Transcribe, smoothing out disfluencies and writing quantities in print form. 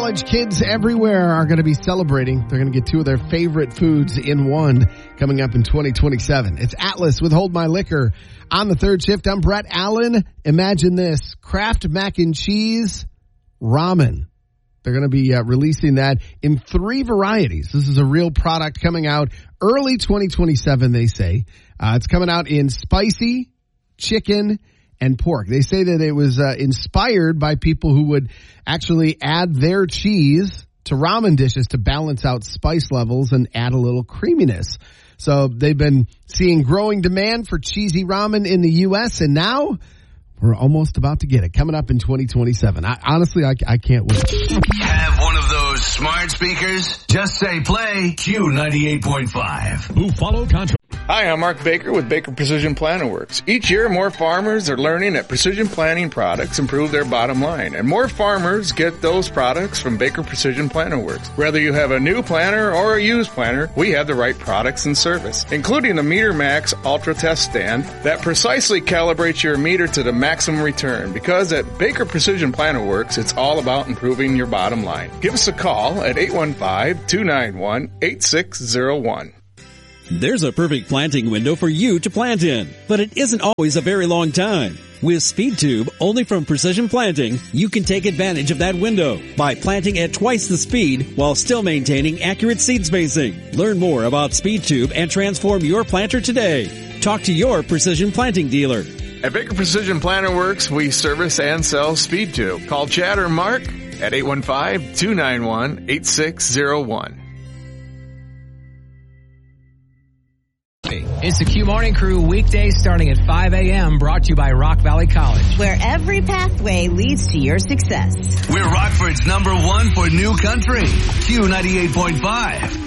College kids everywhere are going to be celebrating. They're going to get two of their favorite foods in one coming up in 2027. It's Atlas with Hold My Liquor. On the third shift, I'm Brett Allen. Imagine this, Kraft mac and cheese ramen. They're going to be releasing that in 3 varieties. This is a real product coming out early 2027, they say. It's coming out in spicy, chicken, and pork. They say that it was inspired by people who would actually add their cheese to ramen dishes to balance out spice levels and add a little creaminess. So they've been seeing growing demand for cheesy ramen in the U.S., and now we're almost about to get it. Coming up in 2027. Honestly, I can't wait. Have one of those smart speakers? Just say play Q98.5. Who follow control. Hi, I'm Mark Baker with Baker Precision Planting Works. Each year, more farmers are learning that precision planting products improve their bottom line, and more farmers get those products from Baker Precision Planting Works. Whether you have a new planter or a used planter, we have the right products and service, including the Meter Max Ultra Test Stand that precisely calibrates your meter to the maximum return, because at Baker Precision Planting Works, it's all about improving your bottom line. Give us a call at 815-291-8601. There's a perfect planting window for you to plant in, but it isn't always a very long time. With SpeedTube, only from Precision Planting, you can take advantage of that window by planting at twice the speed while still maintaining accurate seed spacing. Learn more about SpeedTube and transform your planter today. Talk to your Precision Planting dealer. At Baker Precision Planting Works, we service and sell SpeedTube. Call Chad or Mark at 815-291-8601. It's the Q Morning Crew, weekdays starting at 5 a.m., brought to you by Rock Valley College. Where every pathway leads to your success. We're Rockford's #1 for new country, Q98.5.